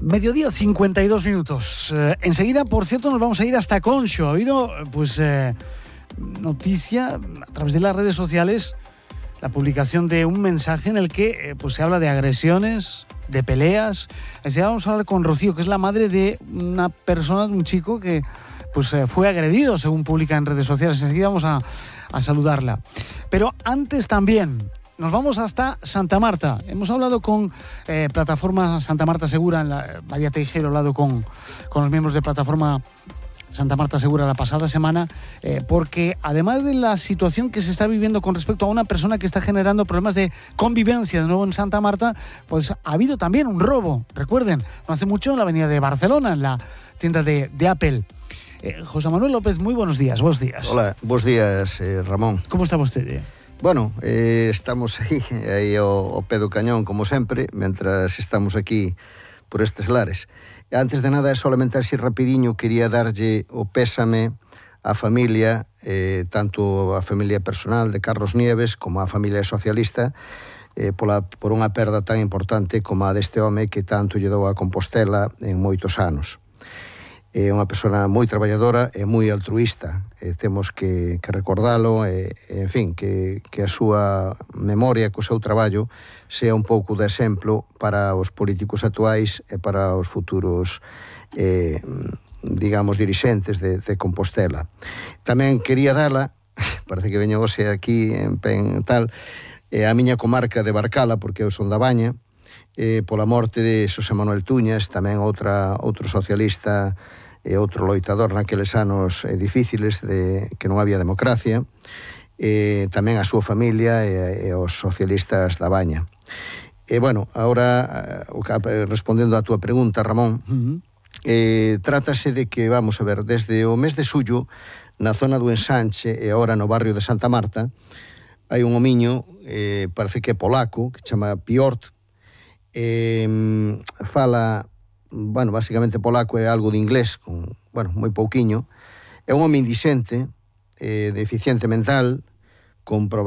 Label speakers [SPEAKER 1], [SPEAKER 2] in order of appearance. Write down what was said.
[SPEAKER 1] Mediodía, 52 minutos. Enseguida, por cierto, nos vamos a ir hasta Conxo. Ha habido, noticia a través de las redes sociales, la publicación de un mensaje en el que se habla de agresiones, de peleas. Enseguida vamos a hablar con Rocío, que es la madre de una persona, de un chico que fue agredido, según publica en redes sociales. Enseguida vamos a saludarla. Pero antes también nos vamos hasta Santa Marta. Hemos hablado con Plataforma Santa Marta Segura, María Teijeiro ha hablado con los miembros de Plataforma Santa Marta Segura la pasada semana, porque además de la situación que se está viviendo con respecto a una persona que está generando problemas de convivencia de nuevo en Santa Marta, pues ha habido también un robo. Recuerden, no hace mucho en la avenida de Barcelona, en la tienda de Apple. José Manuel López, muy buenos días. Buenos días.
[SPEAKER 2] Hola, buenos días, Ramón.
[SPEAKER 1] ¿Cómo está usted?
[SPEAKER 2] Bueno, estamos aí ao pé do cañón, como sempre, mentras estamos aquí por estes lares. Antes de nada, solamente así rapidiño, quería darlle o pésame á familia, tanto a familia personal de Carlos Nieves como a familia socialista, por unha perda tan importante como a deste home que tanto lle dou a Compostela en moitos anos. É unha persona moi traballadora e moi altruista. Temos que recordalo, en fin, que a súa memoria, co seu traballo, sea un pouco de exemplo para os políticos actuais e para os futuros, digamos, dirixentes de Compostela. Tamén quería dala, parece que veño hoxe aquí en tal, a miña comarca de Barcala, porque eu son da Baña, pola morte de Xosé Manuel Tuñas, tamén outro socialista e outro loitador naqueles anos difíciles que non había democracia, tamén a súa familia e os socialistas da Baña. Bueno, agora, respondendo á túa pregunta, Ramón, trátase de que, vamos a ver, desde o mes de xullo, na zona do Ensanche e agora no barrio de Santa Marta, hai un homiño, parece que é polaco, que chama Piotr, fala, bueno, basicamente polaco é algo de inglés, moi pouquiño. É un home indixente, deficiente mental, con